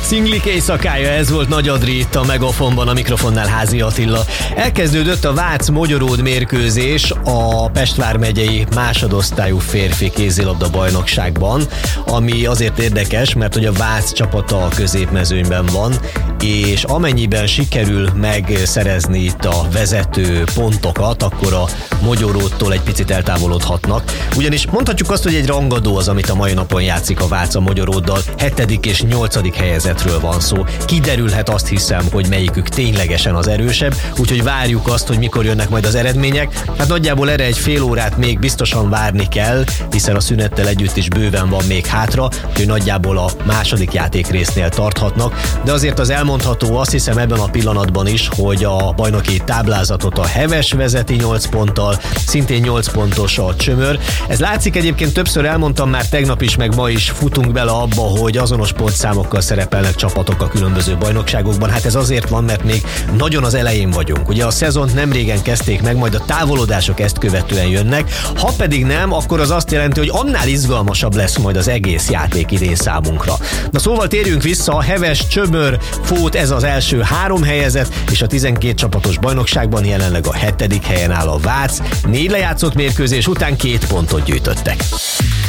Szinglik éjszakája, ez volt Nagy Adri itt a Megafonban, a mikrofonnál Házi Attila. Elkezdődött a Vác-Mogyoród mérkőzés a Pest vármegyei másodosztályú férfi kézilabda bajnokságban, ami azért érdekes, mert hogy a Vác csapata a középmezőnyben van, és amennyiben sikerül megszerezni itt a vezető pontokat, akkor a Mogyoródtól egy picit eltávolodhatnak. Ugyanis mondhatjuk azt, hogy egy rangadó az, amit a mai napon játszik a Vác a Mogyoróddal. 7. és 8. helyezetről van szó. Kiderülhet, azt hiszem, hogy melyikük ténylegesen az erősebb, úgyhogy várjuk azt, hogy mikor jönnek majd az eredmények. Hát nagyjából erre egy fél órát még biztosan várni kell, hiszen a szünettel együtt is bőven van még hátra, hogy nagyjából a második játékrésznél tarthatnak, de azért az elmondható, azt hiszem ebben a pillanatban is, hogy a bajnoki táblázatot a Heves vezeti 8 ponttal, szintén 8 pontos a Csömör. Ez látszik, egyébként többször elmondtam már tegnap is, meg ma is futunk bele abba, hogy azonos pontszámokkal szerepelnek csapatok a különböző bajnokságokban. Hát ez azért van, mert még nagyon az elején vagyunk. Ugye a szezont nem régen kezdték meg, majd a távolodások ezt követően jönnek. Ha pedig nem, akkor az azt jelenti, hogy annál izgalmasabb lesz majd az egész játék idén számunkra. Na szóval térjünk vissza, a Heves, Csömör, Fót, ez az első 3 helyezett, és a 12 csapatos bajnokságban jelenleg a 7. helyen áll a Vác. 4 lejátszott mérkőzés után 2 pontot gyűjtöttek.